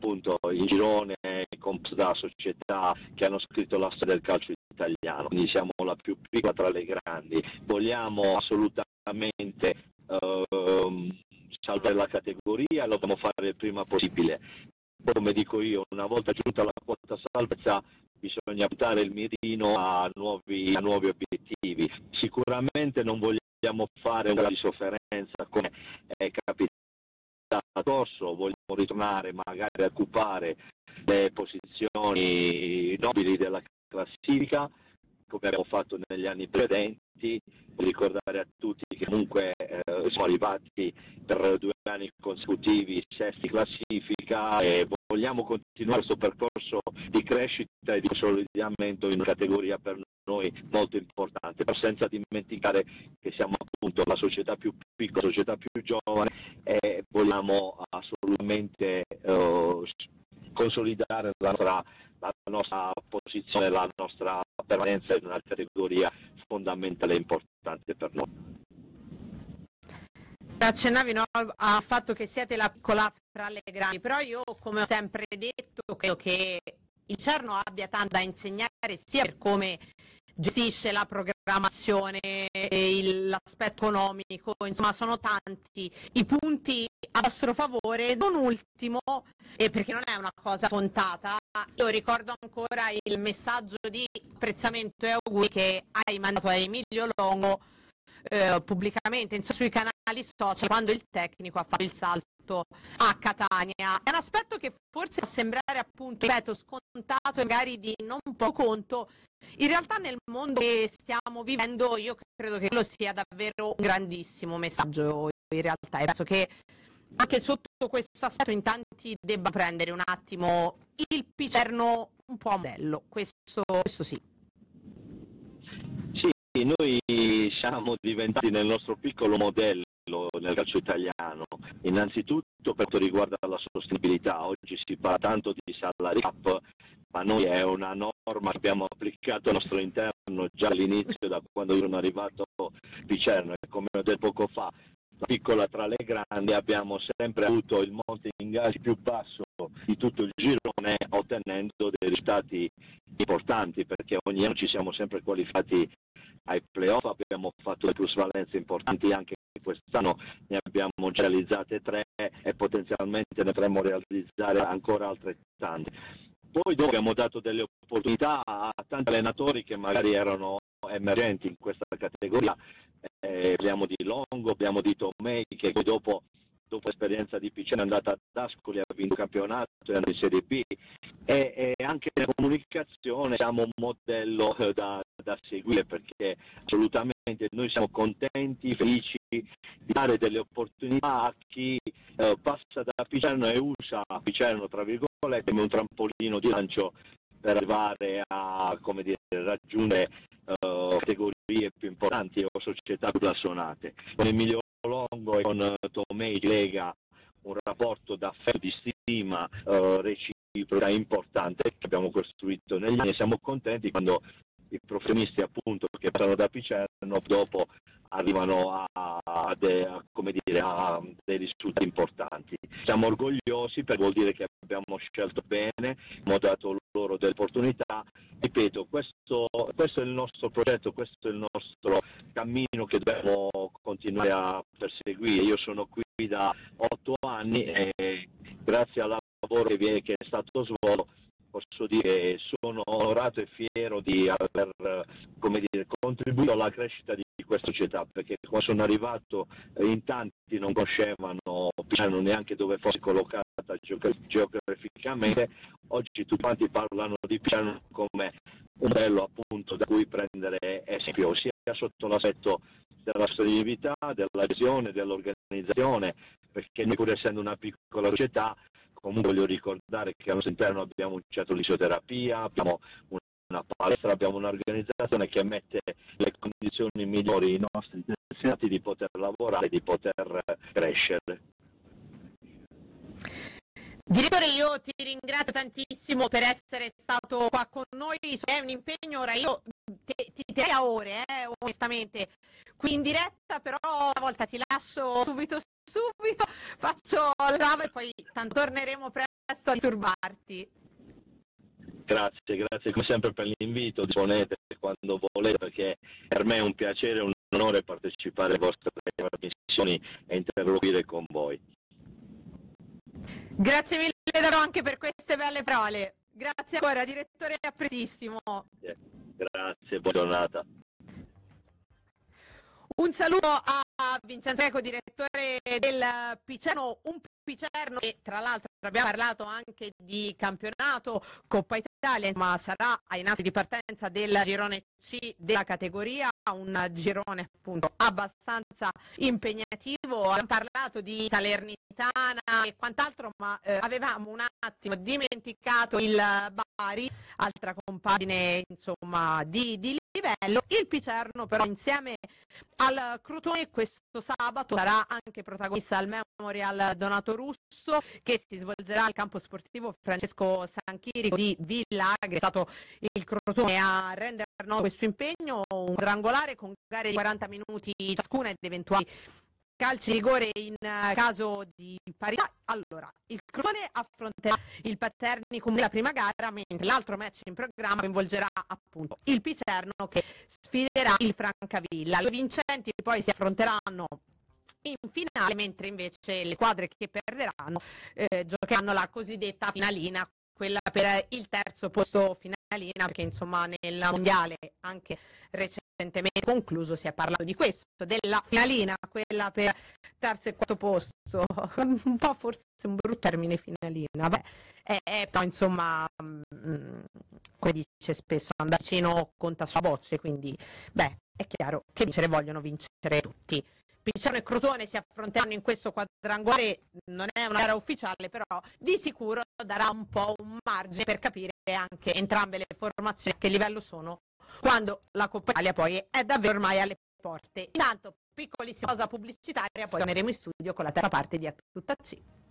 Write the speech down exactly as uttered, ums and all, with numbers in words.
appunto il girone composto da società che hanno scritto la storia del calcio italiano, quindi siamo la più piccola tra le grandi. Vogliamo assolutamente uh, salvare la categoria, lo dobbiamo fare il prima possibile. Come dico io, una volta giunta la quota salvezza bisogna puntare il mirino a nuovi, a nuovi obiettivi. Sicuramente non vogliamo fare una di sofferenza come è capitato a corso, vogliamo ritornare magari a occupare le posizioni nobili della classifica come abbiamo fatto negli anni precedenti. Ricordare a tutti che comunque eh, siamo arrivati per due anni consecutivi sesti classifica e vogliamo continuare questo percorso di crescita e di consolidamento in una categoria per noi molto importante, senza dimenticare che siamo appunto la società più piccola, la società più giovane e vogliamo assolutamente eh, consolidare la nostra, la nostra posizione, la nostra permanenza in una categoria fondamentale e importante per noi. Accennavi, no, al fatto che siete la piccola fra le grandi, però io, come ho sempre detto, credo che il Cerno abbia tanto da insegnare sia per come gestisce la programmazione, il, l'aspetto economico, insomma sono tanti i punti a vostro favore. Non ultimo, e perché non è una cosa scontata, io ricordo ancora il messaggio di apprezzamento e auguri che hai mandato a Emilio Longo eh, pubblicamente insomma, sui canali social quando il tecnico ha fatto il salto a Catania. È un aspetto che forse può sembrare appunto, ripeto, scontato e magari di non poco conto. In realtà nel mondo che stiamo vivendo io credo che quello sia davvero un grandissimo messaggio in realtà, e penso che anche sotto questo aspetto in tanti debba prendere un attimo il Picerno un po' a modello, questo, questo sì. Sì, noi siamo diventati nel nostro piccolo modello nel calcio italiano, innanzitutto per quanto riguarda la sostenibilità. Oggi si parla tanto di salary cap, ma noi è una norma che abbiamo applicato al nostro interno già all'inizio, da quando io sono arrivato a Picerno, e come ho detto poco fa, la piccola tra le grandi, abbiamo sempre avuto il monte ingaggi più basso di tutto il girone, ottenendo dei risultati importanti, perché ogni anno ci siamo sempre qualificati ai playoff, abbiamo fatto le plusvalenze importanti anche quest'anno, ne abbiamo già realizzate tre e potenzialmente ne potremmo realizzare ancora altrettante. Poi dopo abbiamo dato delle opportunità a tanti allenatori che magari erano emergenti in questa categoria. Eh, parliamo di Longo, abbiamo di Tomei che poi dopo, dopo l'esperienza di Picerno è andata ad Ascoli, ha vinto il campionato, è andato in Serie B, e, e anche nella comunicazione siamo un modello eh, da, da seguire, perché assolutamente noi siamo contenti, felici di dare delle opportunità a chi eh, passa da Picerno e usa Picerno tra virgolette come un trampolino di lancio per arrivare a, come dire, raggiungere uh, categorie più importanti o società più blasonate. Con Emilio Longo e con Tomei lega un rapporto d'affetto, di stima uh, reciproca importante che abbiamo costruito negli anni, e siamo contenti quando i professionisti appunto che passano da Picerno dopo arrivano a, a, de, a, come dire, a dei risultati importanti. Siamo orgogliosi perché vuol dire che abbiamo scelto bene, abbiamo dato loro delle opportunità. Ripeto, questo, questo è il nostro progetto, questo è il nostro cammino che dobbiamo continuare a perseguire. Io sono qui da otto anni e grazie al lavoro che, viene, che è stato svolto posso dire che sono onorato e fiero di aver, come dire, contribuito alla crescita di questa società, perché quando sono arrivato in tanti non conoscevano Picerno neanche dove fosse collocata geograficamente. Oggi tutti quanti parlano di Picerno come un modello appunto da cui prendere esempio, sia sotto l'aspetto della sostenibilità, della gestione, dell'organizzazione, perché noi, pur essendo una piccola società, comunque voglio ricordare che al nostro interno abbiamo un centro di fisioterapia, abbiamo una palestra, abbiamo un'organizzazione che mette le condizioni migliori ai nostri interessati di poter lavorare e di poter crescere. Direttore, io ti ringrazio tantissimo per essere stato qua con noi, è un impegno, ora io ti, ti direi a ore, eh, onestamente, qui in diretta, però una volta ti lascio subito subito, faccio la brava e poi tanto torneremo presto a disturbarti. Grazie, grazie come sempre per l'invito, disponete quando volete, perché per me è un piacere e un onore partecipare alle vostre trasmissioni e interloquire con voi. Grazie mille Daro anche per queste belle parole. Grazie ancora, direttore apprezzissimo. Grazie, buona giornata. Un saluto a Vincenzo Greco, direttore del Picerno, un Picerno che tra l'altro abbiamo parlato anche di campionato, Coppa Italia, ma sarà ai nastri di partenza del girone C della categoria, un girone appunto abbastanza impegnativo. Abbiamo parlato di Salernitana e quant'altro, ma eh, avevamo un attimo dimenticato il Bari, altra compagine insomma di, di livello. Il Picerno però insieme al Crotone questo sabato sarà anche protagonista al Memorial Donato Russo, che si svolgerà al campo sportivo Francesco Sanchirico di Villa Agri. È stato il Crotone a rendere noto questo impegno, un quadrangolare con gare di quaranta minuti ciascuna ed eventuali calci di rigore in caso di parità. Allora, il Crotone affronterà il Paternicum nella prima gara, mentre l'altro match in programma coinvolgerà appunto il Picerno che sfiderà il Francavilla. I vincenti poi si affronteranno in finale, mentre invece le squadre che perderanno eh, giocheranno la cosiddetta finalina, quella per il terzo posto finalina, perché insomma nel mondiale anche recentemente concluso si è parlato di questo, della finalina, quella per terzo e quarto posto, un po' forse un brutto termine finalina, beh, è, è però insomma mh, come dice spesso andare vicino conta sua bocce, quindi beh è chiaro che vincere vogliono vincere tutti. Picerno e Crotone si affronteranno in questo quadrangolare, non è una gara ufficiale, però di sicuro darà un po' un margine per capire anche entrambe le formazioni a che livello sono, quando la Coppa Italia poi è davvero ormai alle porte. Intanto, piccolissima pausa pubblicitaria, poi torneremo in studio con la terza parte di A Tutta C.